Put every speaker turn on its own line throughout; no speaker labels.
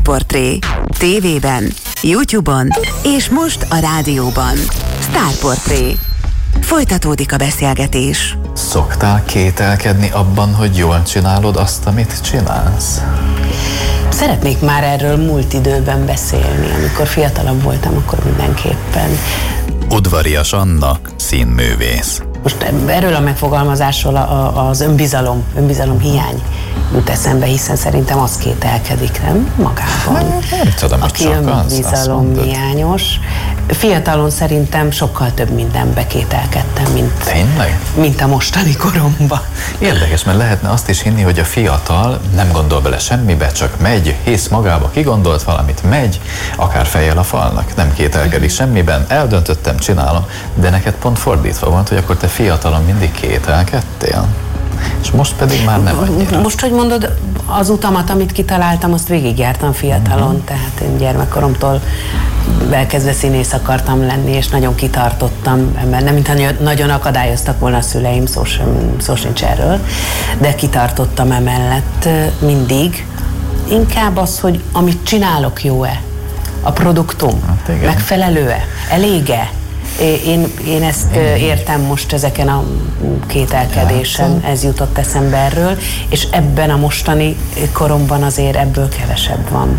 Sztárportré. TV-ben, YouTube-on és most a rádióban. Sztárportré. Folytatódik a beszélgetés.
Szoktál kételkedni abban, hogy jól csinálod azt, amit csinálsz?
Szeretnék már erről múlt időben beszélni. Amikor fiatalabb voltam, akkor mindenképpen.
Udvarias Anna, színművész.
Most erről a megfogalmazásról az önbizalom hiány jut eszembe, hiszen szerintem az kételkedik, nem? Magában.
Nem tudom,
aki önbizalom hiányos. Fiatalon szerintem sokkal több mindenbe kételkedtem, mint a mostani koromban.
Érdekes, mert lehetne azt is hinni, hogy a fiatal nem gondol bele semmibe, csak megy, hisz magába, kigondolt valamit, megy, akár fejjel a falnak, nem kételkedik semmiben, eldöntöttem, csinálom, de neked pont fordítva volt, hogy akkor te fiatalon mindig kételkedtél. És most pedig már nem annyira.
Most, hogy mondod, az utamat, amit kitaláltam, azt végigjártam fiatalon, tehát én gyermekkoromtól elkezdve színész akartam lenni, és nagyon kitartottam, mert nem mintha nagyon akadályoztak volna a szüleim, szó sincs erről, de kitartottam emellett mindig. Inkább az, hogy amit csinálok, jó-e? A produktum megfelelő-e? Elég-e? Én ezt értem most ezeken a kételkedésen, ez jutott eszembe erről, és ebben a mostani koromban azért ebből kevesebb van.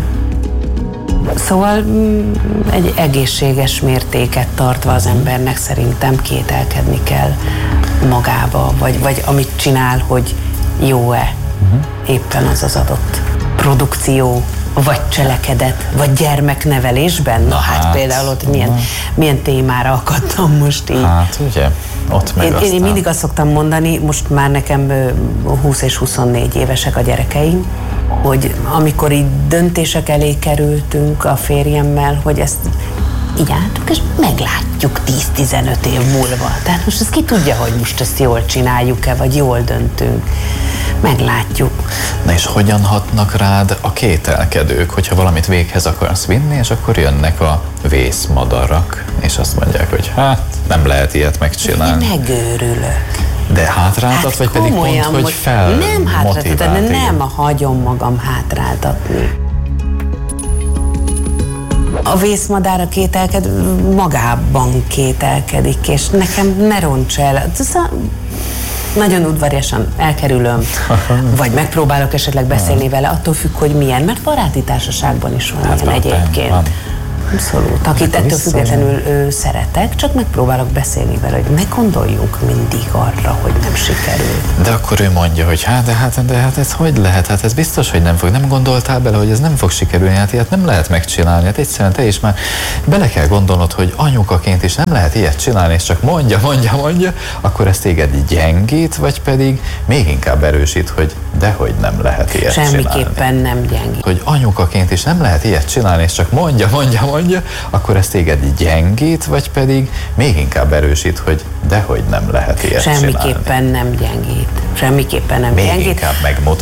Szóval egy egészséges mértéket tartva az embernek szerintem kételkedni kell magába, vagy amit csinál, hogy jó-e éppen az adott produkció, vagy cselekedet, vagy gyermeknevelésben. Na hát például ott milyen témára akadtam most így.
Hát ugye, ott meg
én mindig azt szoktam mondani, most már nekem 20 és 24 évesek a gyerekeim, hogy amikor így döntések elé kerültünk a férjemmel, hogy ezt így álltuk, és meglátjuk 10-15 év múlva. Tehát most ezt ki tudja, hogy most ezt jól csináljuk-e, vagy jól döntünk. Meglátjuk.
Na és hogyan hatnak rád a kételkedők, hogyha valamit véghez akarsz vinni, és akkor jönnek a vészmadarak, és azt mondják, hogy hát nem lehet ilyet megcsinálni.
Én megőrülök.
De hátráltat, vagy pedig pont, hogy felmotivál?
Nem hagyom magam hátráltatni. A vészmadár a kételked magában kételkedik, és nekem ne ronts el. Nagyon udvariasan elkerülöm, vagy megpróbálok esetleg beszélni vele, attól függ, hogy milyen, mert baráti társaságban is van ilyen egyébként. Van. Abszolút. Akit ettől függetlenül szeretek, csak megpróbálok beszélni vele, hogy ne gondoljunk mindig arra, hogy nem sikerül.
De akkor ő mondja, hogy de hát ez hogy lehet? Hát ez biztos, hogy nem fog. Nem gondoltál bele, hogy ez nem fog sikerülni, hát ilyet nem lehet megcsinálni. Hát egyszerűen te is már bele kell gondolnod, hogy anyukaként is nem lehet ilyet csinálni, és csak mondja, akkor ez téged gyengít, vagy pedig még inkább erősít, hogy dehogy nem lehet ilyet csinálni.
Semmiképpen nem gyengít.
Hogy anyukaként is nem lehet ilyet csinálni, és csak mondja, akkor ez téged gyengít, vagy pedig még inkább erősít, hogy dehogy nem lehet ilyet csinálni.
Semmiképpen nem gyengít. Semmiképpen nem
még
gyengít.
Inkább megmutat.